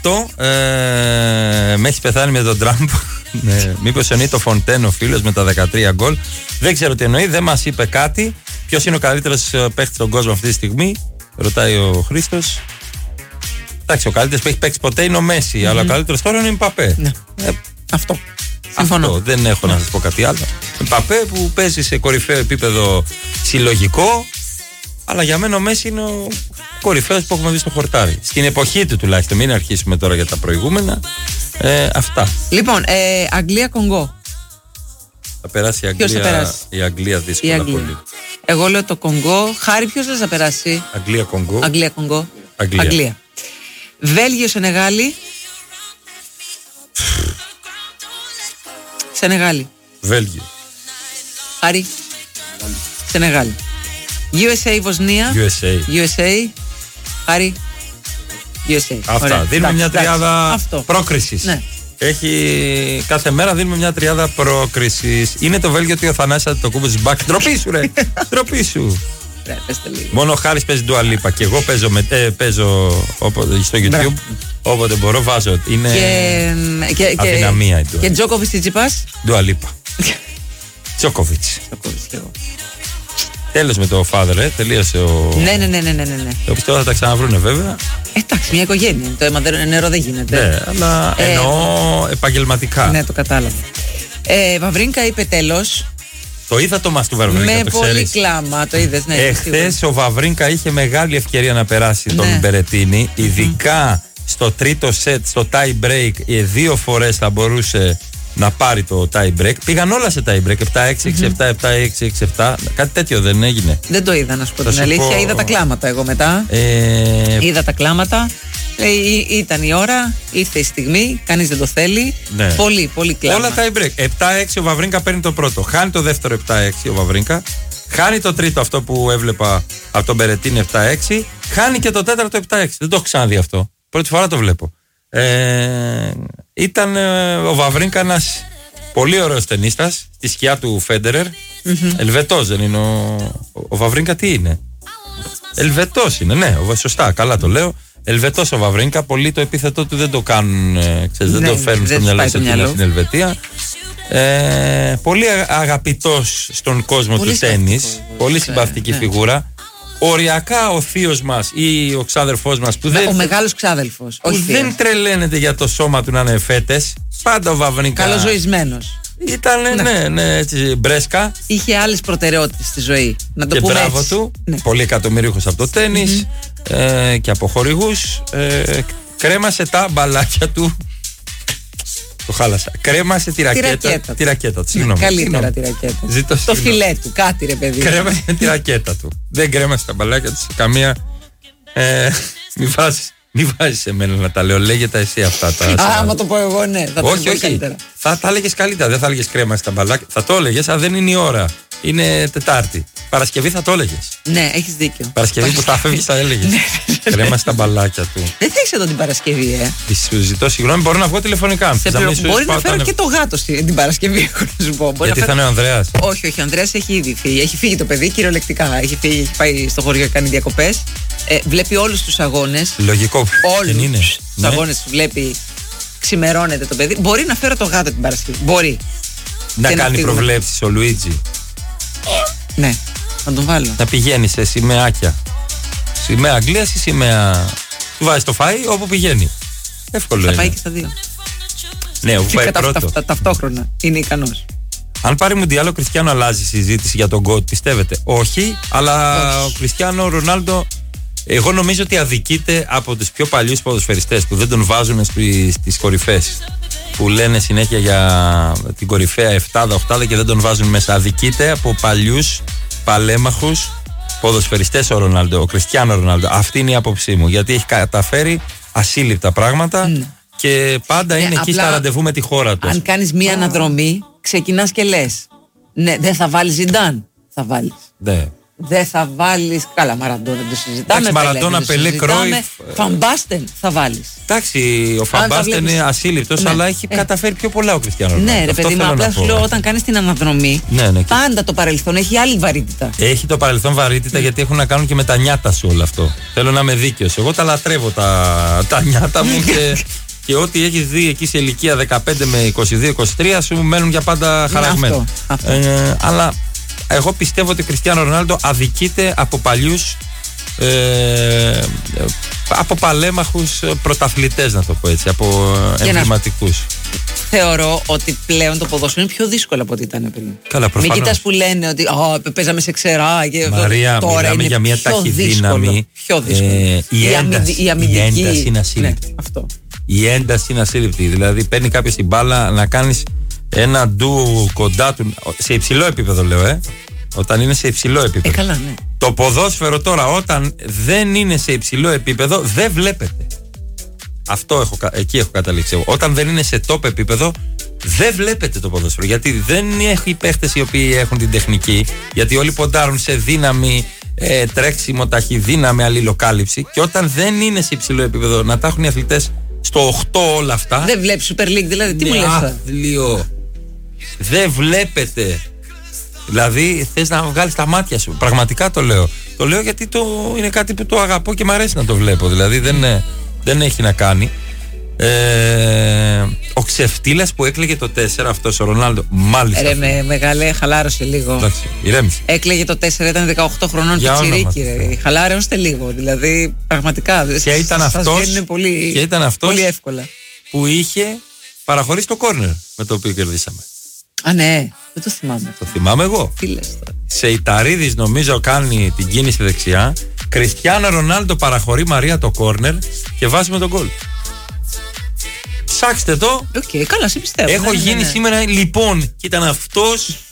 αυτό με έχει πεθάνει με τον Τραμπ. Ναι, μήπως εννοεί το Φοντέν ο φίλος με τα 13 γκολ. Δεν ξέρω τι εννοεί, δεν μας είπε κάτι. Ποιος είναι ο καλύτερος παίκτης στον κόσμο αυτή τη στιγμή, ρωτάει ο Χρήστος. Εντάξει, ο καλύτερος που έχει παίξει ποτέ είναι ο Μέση, αλλά ο καλύτερος τώρα είναι ο Μπαπέ. Ναι. Αυτό. Συμφωνώ. Αυτό, δεν έχω να σας πω κάτι άλλο. Μπαπέ που παίζει σε κορυφαίο επίπεδο συλλογικό, αλλά για μένα ο Μέση είναι ο κορυφαίος που έχουμε δει στο χορτάρι. Στην εποχή του τουλάχιστον, μην αρχίσουμε τώρα για τα προηγούμενα. Αυτά. Λοιπόν, Αγγλία-Κονγκό. Θα περάσει η Αγγλία. Ποιος θα περάσει? Η Αγγλία δύσκολα πολύ. Εγώ λέω το Κονγκό. Χάρη, ποιος θα περάσει? Αγγλία-Κονγκό. Αγγλία-Κονγκό. Αγγλία. Βέλγιο-Σενεγάλη. Σενεγάλη. Βέλγιο. Χάρη. Σενεγάλη. USA-Βοσνία. USA. Χάρη. USA. Αυτά. Ωραία. Δίνουμε μια τριάδα πρόκρισης. Ναι. Έχει κάθε μέρα δίνουμε μια τριάδα πρόκρισης. Είναι το Βέλγιο ότι ο Θανάσης το κούμπο της μπακ. Ντροπή σου, ρε! Ντροπή σου. Μόνο ο Χάρης παίζει Dua Lipa και εγώ παίζω στο YouTube. Όποτε μπορώ, βάζω. Είναι αδυναμία η Dua Lipa. Και Τζόκοβιτς τι τσιπάς? Dua Lipa. Τζόκοβιτς. Τέλος με το father, τελείωσε ο. Ναι. Το πιστεύω θα τα ξαναβρούνε βέβαια. Εντάξει, μια οικογένεια. Το αίμα νερό δεν γίνεται. Ναι, αλλά εννοώ επαγγελματικά. Ναι, το κατάλαβα. Βαβρίνκα είπε τέλος. Το είδα το μας του Βαβρίνκα. Με πολύ κλάμα, το είδες, ναι. Εχθές ο Βαβρίνκα είχε μεγάλη ευκαιρία να περάσει τον Μπερετίνη, ειδικά στο τρίτο σετ, στο tie break, 2 φορές θα μπορούσε να πάρει το tie break. Πήγαν όλα σε tie break. 7-6, 6-7, 7-6, 6-7. Κάτι τέτοιο δεν έγινε? Δεν το είδα, να σου πω την αλήθεια. Είδα τα κλάματα εγώ μετά. Είδα τα κλάματα. Ήταν η ώρα, ήρθε η στιγμή, κανείς δεν το θέλει. Ναι. Πολύ κλάμα. Όλα tie break. 7-6 ο Βαβρίνκα παίρνει το πρώτο. Χάνει το δεύτερο 7-6 ο Βαβρίνκα. Χάνει το τρίτο, αυτό που έβλεπα από τον Μπερετίνη 7-6. Χάνει και το τέταρτο 7-6. Δεν το έχω ξαναδεί αυτό. Πρώτη φορά το βλέπω. Ήταν ο Βαβρίνκα ένας πολύ ωραίος τενίστας, στη σκιά του Φέντερερ. Ελβετός δεν είναι ο Βαβρίνκα? Τι είναι? Ελβετός είναι, ναι, σωστά, καλά το λέω. Ελβετός ο Βαβρίνκα, πολλοί το επίθετό του δεν το κάνουν, δεν το φέρνουν στο μυαλό στην Ελβετία. Πολύ αγαπητός στον κόσμο του τένις, πολύ συμπαθητική φιγούρα. Οριακά ο θείος μας ή ο ξάδερφός μας ο μεγάλος ξάδελφος, που δεν τρελαίνεται για το σώμα του να είναι φέτες. Πάντα ο Βαβρίνκα καλοζωισμένος. Ήταν, ναι, έτσι, μπρέσκα. Είχε άλλες προτεραιότητες στη ζωή. Να το και πούμε μπράβο έτσι. του. Ναι. Πολύ εκατομμυρίουχος από το τένις και από χορηγούς. Κρέμασε τα μπαλάκια του. Το χάλασα. Κρέμασε τη ρακέτα του. Συγγνώμη. Καλύτερα τη ρακέτα. Το φιλέ του, κάτι ρε παιδί. Κρέμασε τη ρακέτα του. Δεν κρέμασε τα μπαλάκια του σε καμία. Μη βάζεις εμένα να τα λέω. Λέγεται εσύ αυτά τα. Άμα το πω εγώ, ναι. Θα όχι. Θα τα έλεγες καλύτερα. Δεν θα έλεγες κρέμασε τα μπαλάκια. Θα το έλεγες, αλλά δεν είναι η ώρα. Είναι Τετάρτη. Παρασκευή θα το έλεγες. Ναι, έχεις δίκιο. Παρασκευή που θα φεύγεις θα έλεγες. Κρέμασε τα μπαλάκια του. Δεν θα έχεις εδώ την Παρασκευή, Σου ζητώ συγγνώμη, μπορώ να βγω τηλεφωνικά. Μπορεί να φέρω και το γάτο την Παρασκευή, έχω να σου πω. Γιατί θα είναι ο Ανδρέας? Όχι, ο Ανδρέας έχει ήδη φύγει. Έχει φύγει το παιδί, κυριολεκτικά. Έχει πάει στο χωριό και κάνει διακοπές. Βλέπει όλους τους αγώνες. Λογικό. Όλους τους αγώνες που βλέπει. Ξημερώνεται το παιδί. Μπορεί να φέρω το γάτο την Παρασκευή. Μπορεί. Να κάνει προβλέψεις ο Λουίτζι. Ναι, να τον βάλω. Να πηγαίνει σε σημαίακια. Σημαία Αγγλίας ή σημαία. Του βάζει το φαΐ όπου πηγαίνει. Εύκολο είναι. Θα πάει και στα δύο. Ναι, όπου πάει πρώτο. Ταυτόχρονα είναι ικανός. Αν πάρει Μουντιάλ ο Κριστιάνο, αλλάζει η συζήτηση για τον GOAT, πιστεύετε? Όχι, αλλά ο Κριστιάνο Ρονάλντο, εγώ νομίζω ότι αδικείται από τους πιο παλιούς ποδοσφαιριστές που δεν τον βάζουν στις κορυφές. Που λένε συνέχεια για την κορυφαία 7-8 και δεν τον βάζουν μέσα. Αδικείται από παλιούς παλέμαχους ποδοσφαιριστές ο Κριστιάνο Ρονάλντο. Αυτή είναι η άποψή μου. Γιατί έχει καταφέρει ασύλληπτα πράγματα και πάντα είναι εκεί στα ραντεβού με τη χώρα του. Αν κάνεις μία αναδρομή, ξεκινάς και λες: ναι, δεν θα βάλεις Ζιντάν. Θα βάλεις. Ναι. Δεν θα βάλεις. Καλά, Μαραντόνα δεν το συζητάμε. Μαραντόνα, Πελέ, Κρόιφ. Φαμπάστεν θα βάλεις. Εντάξει, ο Φαμπάστεν είναι ασύλληπτος, αλλά έχει καταφέρει πιο πολλά ο Κριστιάνο Ρονάλντο. Ναι, ρε παιδί μου, απλά σου λέω όταν κάνεις την αναδρομή. Πάντα το παρελθόν έχει άλλη βαρύτητα. Έχει το παρελθόν βαρύτητα γιατί έχουν να κάνουν και με τα νιάτα σου όλο αυτό. Θέλω να είμαι δίκαιος. Εγώ τα λατρεύω τα νιάτα μου και ό,τι έχεις δει εκεί σε ηλικία 15 με 22-23 σου μένουν για πάντα χαραγμένα. Αλλά εγώ πιστεύω ότι ο Κριστιάνο Ρονάλντο αδικείται από παλιούς από παλέμαχους πρωταθλητές, να το πω έτσι, από εμβληματικούς. Θεωρώ ότι πλέον το ποδόσφαιρο είναι πιο δύσκολο από ό,τι ήταν πριν. Καλά, προφανώς. Μην κοιτάς που λένε ότι παίζαμε σε ξερά και Μαρία, τώρα μιλάμε για μια ταχυδύναμη. Πιο δύσκολο. Η ένταση είναι ασύλληπτη. Ναι, αυτό. Η ένταση είναι ασύλληπτη. Δηλαδή παίρνει κάποιος την μπάλα να κάνεις ένα ντου κοντά του. Σε υψηλό επίπεδο λέω, Όταν είναι σε υψηλό επίπεδο. Καλά, ναι. Το ποδόσφαιρο τώρα όταν δεν είναι σε υψηλό επίπεδο δεν βλέπετε. Εκεί έχω καταλήξει. Όταν δεν είναι σε top επίπεδο δεν βλέπετε το ποδόσφαιρο. Γιατί δεν έχει παίχτες οι οποίοι έχουν την τεχνική. Γιατί όλοι ποντάρουν σε δύναμη, τρέξιμο, ταχυδύναμη, αλληλοκάλυψη. Και όταν δεν είναι σε υψηλό επίπεδο να τα έχουν οι αθλητές στο 8 όλα αυτά. Δεν βλέπεις Super League δηλαδή. Τι μου λες τώρα. Δεν βλέπετε. Δηλαδή θες να βγάλεις τα μάτια σου. Πραγματικά το λέω. Το λέω γιατί είναι κάτι που το αγαπώ και μου αρέσει να το βλέπω. Δηλαδή δεν έχει να κάνει. Ο ξεφτύλας που έκλαιγε το 4, αυτός ο Ρονάλντο, μάλιστα. Μεγάλε, χαλάρωσε λίγο. Εντάξει, ηρέμησε. Έκλαιγε το 4, ήταν 18 χρονών και τσιρίκι. Χαλάρωσε λίγο. Δηλαδή πραγματικά. Και ήταν αυτός πολύ εύκολα. Που είχε παραχωρήσει το κόρνερ με το οποίο κερδίσαμε. Α, ναι, δεν το θυμάμαι. Το θυμάμαι εγώ. Τι λες τώρα. Σεϊταρίδης νομίζω κάνει την κίνηση δεξιά. Κριστιάνο Ρονάλντο παραχωρεί Μαρία το κόρνερ και βάζουμε τον γκολ. Ψάξτε το. Καλά, σε πιστεύω. Έχω γίνει σήμερα λοιπόν και ήταν αυτός